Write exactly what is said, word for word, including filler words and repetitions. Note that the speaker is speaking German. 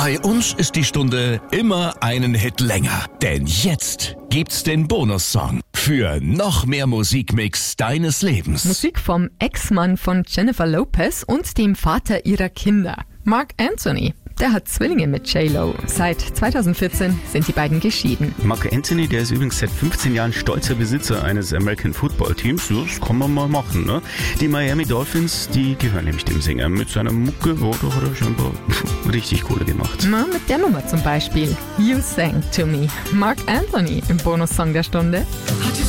Bei uns ist die Stunde immer einen Hit länger. Denn jetzt gibt's den Bonussong für noch mehr Musikmix deines Lebens. Musik vom Ex-Mann von Jennifer Lopez und dem Vater ihrer Kinder, Marc Anthony. Der hat Zwillinge mit J-Lo. Seit zweitausendvierzehn sind die beiden geschieden. Marc Anthony, der ist übrigens seit fünfzehn Jahren stolzer Besitzer eines American Football Teams. Das kann man mal machen, ne? Die Miami Dolphins, die gehören nämlich dem Sänger. Mit seiner Mucke, wo doch hat er schon richtig Kohle gemacht. Na, mit der Nummer zum Beispiel. You Sang to Me. Marc Anthony im Bonussong der Stunde. I just